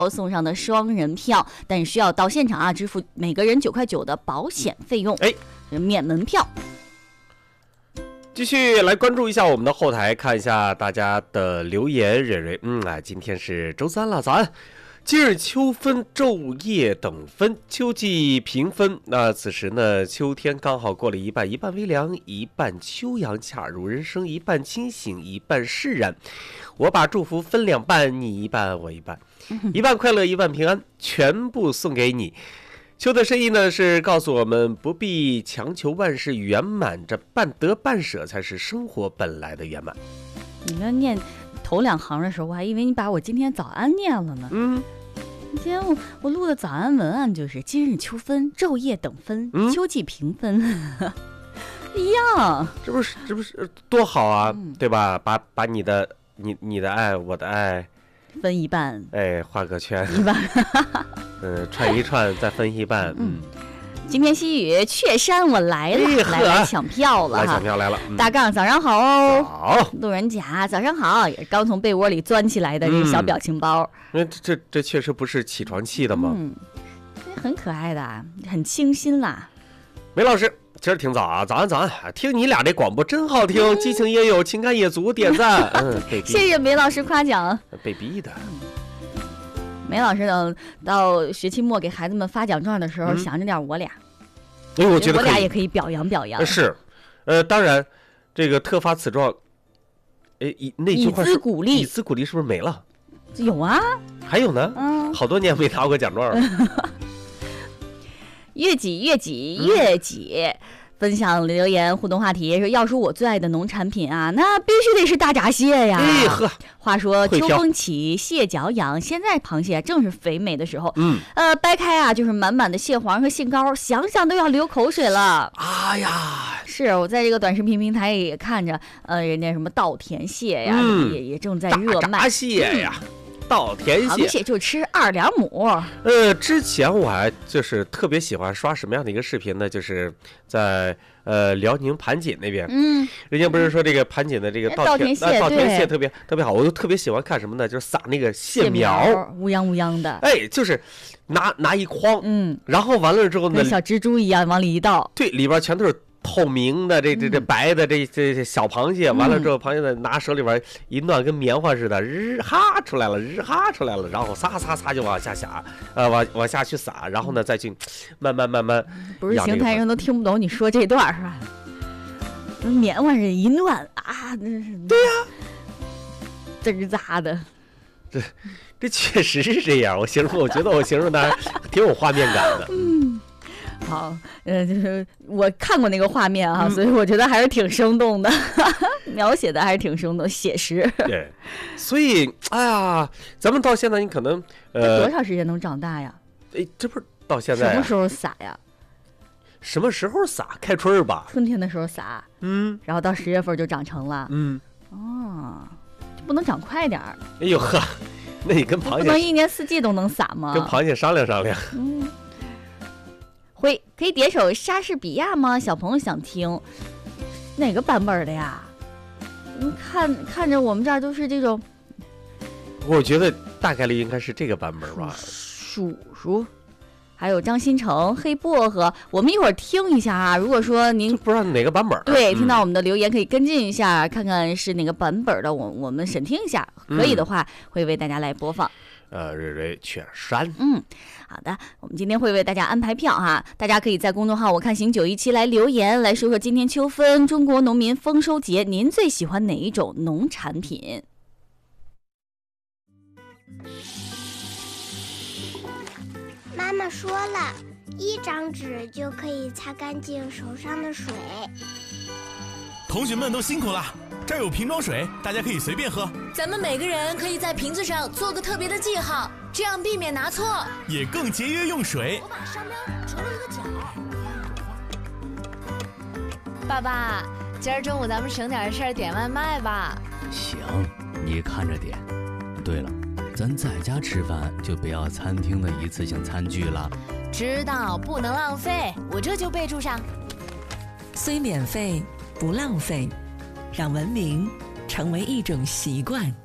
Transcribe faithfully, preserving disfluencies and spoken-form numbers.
送上的双人票，但是需要到现场啊支付每个人九块九的保险费用， 哎， 免门票。 继续来关注一下我们的后台，看一下大家的留言。蕊蕊，嗯啊，今天是周三了，早安。今日秋分，昼夜等分，秋季平分。那此时呢，秋天刚好过了一半，一半微凉，一半秋阳恰如人生，一半清醒，一半释然。我把祝福分两半，你一半，我一半，一半快乐，一半平安，全部送给你。秋的深意呢，是告诉我们不必强求万事圆满，这半得半舍才是生活本来的圆满。 你们念头两行的时候，我还以为你把我今天早安念了呢。 嗯， 今天我我录的早安文案就是今日秋分，昼夜等分， 嗯、 秋季平分，一样。 这不是这不是多好啊，嗯、对吧？把把你的你你的爱，我的爱分一半， 哎，画个圈一半， 嗯，串一串再分一半，嗯。 今天西雨雀山我来了，哎、来来抢票了哈！ 来抢票来了，嗯、 大杠早上好哦， 好， 路人甲早上好，也是刚从被窝里钻起来的这个小表情包。 那、嗯、这这这确实不是起床气的吗？ 嗯，很可爱的，很清新啦。 梅老师，今儿挺早啊，早安早安，听你俩这广播真好听，嗯、激情也有，情感也足，点赞。嗯，被逼谢谢梅老师夸奖。 被逼的。 梅老师等到学期末给孩子们发奖状的时候，嗯、想着点我俩。 哎，我觉得我俩也可以表扬表扬。 是，呃，当然，这个特发此状，哎，那句话是以资鼓励， 以资鼓励是不是没了？ 有啊， 还有呢，嗯，好多年没拿过奖状了。 越挤越挤越挤。嗯，分享留言互动话题说，要说我最爱的农产品啊，那必须得是大闸蟹呀。 哎呵， 话说秋风起，蟹脚痒，现在螃蟹正是肥美的时候。 嗯， 呃，掰开啊，就是满满的蟹黄和杏膏，想想都要流口水了。 哎呀， 是我在这个短视频平台也看着，呃，人家什么稻田蟹呀， 嗯、 也也正在热卖。 大闸蟹呀。嗯，稻田蟹， 螃蟹就吃二两母。 呃，之前我还就是特别喜欢刷什么样的一个视频呢？就是在呃辽宁盘锦那边， 嗯， 人家不是说这个盘锦的这个稻田稻田蟹， 稻田蟹特别特别好，我就特别喜欢看什么呢？就是撒那个蟹苗， 乌泱乌泱的。 哎，就是拿拿一筐， 嗯， 然后完了之后呢， 跟小蜘蛛一样往里一倒， 对，里边全都是透明的，这这这白的这这这小螃蟹，完了之后，螃蟹呢拿手里边一暖，跟棉花似的，日哈出来了，日哈出来了，然后撒撒撒就往下下，呃，往往下去撒，然后呢再去慢慢慢慢。 不是邢台人都听不懂你说这段是吧？棉花是一暖啊，那是对呀、 啊，滋儿扎的。 这这确实是这样，我形容，我觉得我形容的挺有画面感的。 嗯。好，呃，就是我看过那个画面啊，嗯、所以我觉得还是挺生动的，描写的还是挺生动，写实。 对，所以，哎呀，咱们到现在，你可能呃， 多长时间能长大呀？ 哎，这不是到现在、啊、 什么时候撒呀？ 什么时候撒？开春吧。 春天的时候撒， 嗯， 然后到十月份就长成了， 嗯， 哦，就不能长快点儿？ 哎呦呵，那你跟螃蟹不能一年四季都能撒吗？ 跟螃蟹商量商量。 嗯。会可以点首莎士比亚吗？小朋友想听哪个版本的呀？你看看着我们这儿都是这种， 我觉得大概率应该是这个版本吧。 叔叔，还有张新成、黑薄荷，我们一会儿听一下啊。如果说您不知道哪个版本， 对， 嗯、 听到我们的留言可以跟进一下，看看是哪个版本的，我我们审听一下，可以的话、嗯、会为大家来播放。 呃，瑞瑞犬山， 嗯，好的，我们今天会为大家安排票哈，大家可以在公众号我看行九一七来留言，来说说今天秋分中国农民丰收节，您最喜欢哪一种农产品？ 妈妈说了，一张纸就可以擦干净手上的水。 同学们都辛苦了，这儿有瓶装水，大家可以随便喝。 咱们每个人可以在瓶子上做个特别的记号，这样避免拿错， 也更节约用水。 我把商标折了一个角。爸爸，今儿中午咱们省点事儿点外卖吧。 行，你看着点。对了，咱在家吃饭就不要餐厅的一次性餐具了。 知道，不能浪费，我这就备注上。 虽免费不浪费，让文明成为一种习惯。